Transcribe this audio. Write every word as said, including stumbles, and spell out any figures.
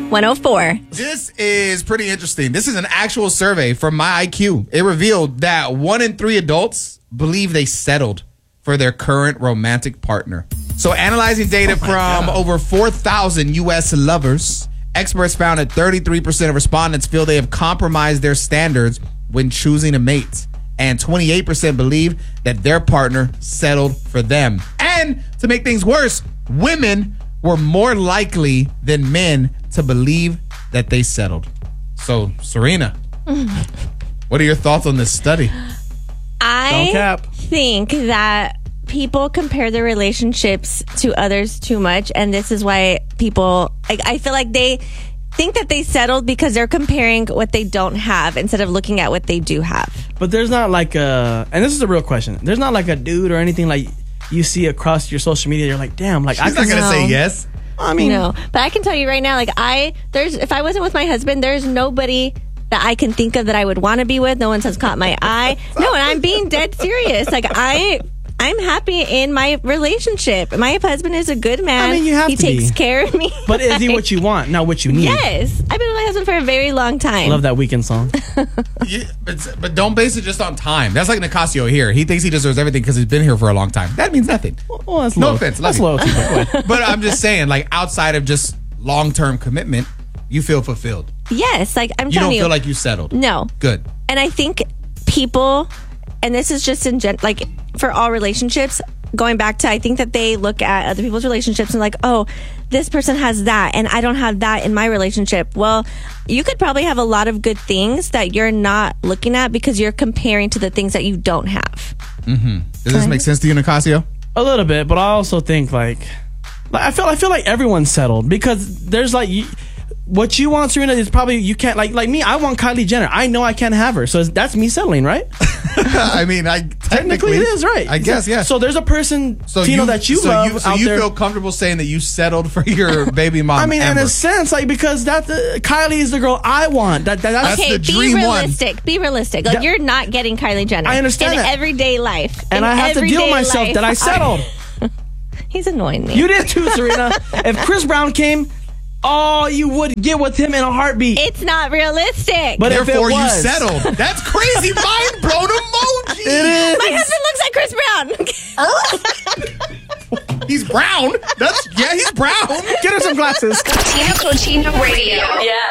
one oh four. This is pretty interesting. This is an actual survey from My I Q. It revealed that one in three adults believe they settled for their current romantic partner. So analyzing data Oh my from God. over four thousand U S lovers, experts found that thirty-three percent of respondents feel they have compromised their standards when choosing a mate. And twenty-eight percent believe that their partner settled for them. And to make things worse, women were more likely than men to believe that they settled. So, Serena, what are your thoughts on this study? I Don't cap. think that people compare their relationships to others too much, and this is why people, I, I feel like they think that they settled because they're comparing what they don't have instead of looking at what they do have. But there's not like a, and this is a real question. There's not like a dude or anything like you see across your social media. You're like, damn, like She's I not can going to No. say yes. I mean, No, but I can tell you right now, like I, there's, if I wasn't with my husband, there's nobody that I can think of that I would want to be with. No one has caught my eye. No, and I'm being dead serious. Like I, I'm happy in my relationship. My husband is a good man. I mean, you have he to takes be. care of me. but is he what you want, not what you need? Yes, I've been with my husband for a very long time. Love that Weekend song. Yeah, but, but don't base it just on time. That's like Nicasio here. He thinks he deserves everything because he's been here for a long time. That means nothing. Well, that's No low. offense, love That's you. loyalty. But go ahead. But I'm just saying, like, outside of just long-term commitment, you feel fulfilled. Yes, like I'm You telling don't you. feel like you settled. No. Good. And I think people, and this is just in gen, like for all relationships, going back to, I think that they look at other people's relationships and like, oh, this person has that and I don't have that in my relationship. Well, you could probably have a lot of good things that you're not looking at because you're comparing to the things that you don't have. Does this make sense to you, Nicasio? A little bit, but I also think like, like I feel I feel like everyone's settled because there's like you, what you want, Serena, is probably you can't like like me. I want Kylie Jenner. I know I can't have her, so that's me settling, right? I mean, I Technically, technically it is right. I guess, yeah. So there's a person, So Tino, that you so love you, so out you there. feel comfortable saying that you settled for your baby mom. I mean, Amber. in a sense, like because that uh, Kylie is the girl I want. That, that that's, That's Okay, the be dream one. realistic. Be realistic. Like Yeah. you're not getting Kylie Jenner. I understand in that. everyday life. and In I have to deal with everyday myself life. that I settled. He's annoying me. You did too, Serena. If Chris Brown came, oh, you would get with him in a heartbeat. It's not realistic. But if it Therefore, you was- settled. That's crazy. Mind blown emoji. It is. my husband looks like Chris Brown. He's brown. That's yeah. He's brown. Get her some glasses. Tina Cochino Radio. Yeah.